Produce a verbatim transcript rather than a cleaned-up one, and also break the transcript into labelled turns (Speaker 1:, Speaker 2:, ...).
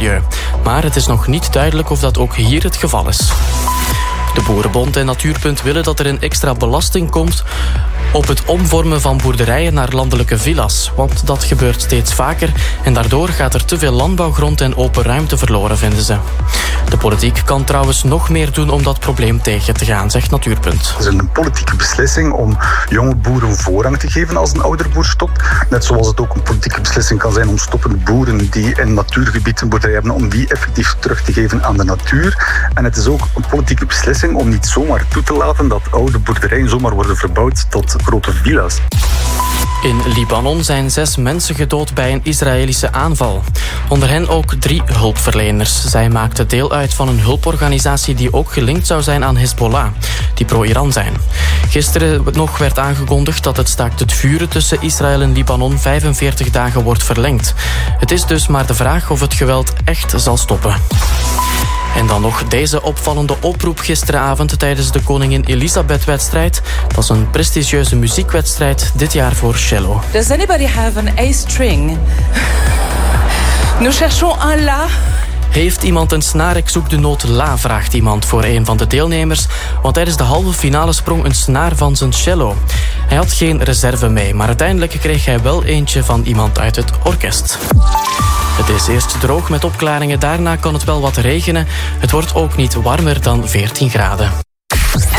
Speaker 1: milieu. Maar het is nog niet duidelijk of dat ook hier het geval is. De Boerenbond en Natuurpunt willen dat er een extra belasting komt op het omvormen van boerderijen naar landelijke villa's. Want dat gebeurt steeds vaker en daardoor gaat er te veel landbouwgrond en open ruimte verloren, vinden ze. De politiek kan trouwens nog meer doen om dat probleem tegen te gaan, zegt Natuurpunt.
Speaker 2: Het is een politieke beslissing om jonge boeren voorrang te geven als een ouder boer stopt. Net zoals het ook een politieke beslissing kan zijn om stoppende boeren die in natuurgebied een boerderij hebben, om die effectief terug te geven aan de natuur. En het is ook een politieke beslissing om niet zomaar toe te laten dat oude boerderijen zomaar worden verbouwd tot grote villa's.
Speaker 1: In Libanon zijn zes mensen gedood bij een Israëlische aanval. Onder hen ook drie hulpverleners. Zij maakten deel uit van een hulporganisatie die ook gelinkt zou zijn aan Hezbollah, die pro-Iran zijn. Gisteren nog werd aangekondigd dat het staakt het vuren tussen Israël en Libanon vijfenveertig dagen wordt verlengd. Het is dus maar de vraag of het geweld echt zal stoppen. En dan nog deze opvallende oproep gisteravond tijdens de Koningin Elisabeth-wedstrijd. Dat is een prestigieuze muziekwedstrijd, dit jaar voor cello.
Speaker 3: Does anybody have an A-string? Nous cherchons un la.
Speaker 1: Heeft iemand een snaar? Ik zoek de noot la, vraagt iemand voor een van de deelnemers. Want tijdens de halve finale sprong een snaar van zijn cello. Hij had geen reserve mee, maar uiteindelijk kreeg hij wel eentje van iemand uit het orkest. Het is eerst droog met opklaringen, daarna kan het wel wat regenen. Het wordt ook niet warmer dan veertien graden.